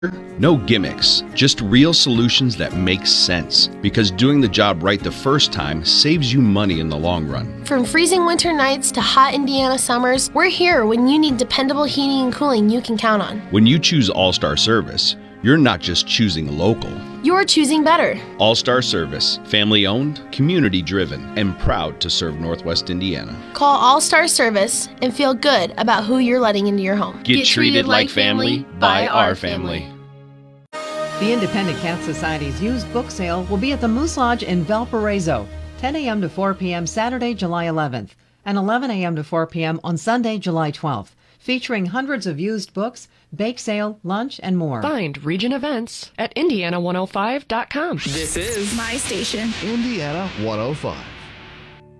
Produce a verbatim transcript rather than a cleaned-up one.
No gimmicks, just real solutions that make sense. Because doing the job right the first time saves you money in the long run. From freezing winter nights to hot Indiana summers, we're here when you need dependable heating and cooling you can count on. When you choose All-Star Service, you're not just choosing local. You're choosing better. All-Star Service, family-owned, community-driven, and proud to serve Northwest Indiana. Call All-Star Service and feel good about who you're letting into your home. Get, Get treated, treated like family by our family. The Independent Cat Society's used book sale will be at the Moose Lodge in Valparaiso, ten a.m. to four p.m. Saturday, July eleventh, and eleven a.m. to four p.m. on Sunday, July twelfth, featuring hundreds of used books, bake sale, lunch, and more. Find Region Events at indiana one oh five dot com. This is my station, Indiana one oh five.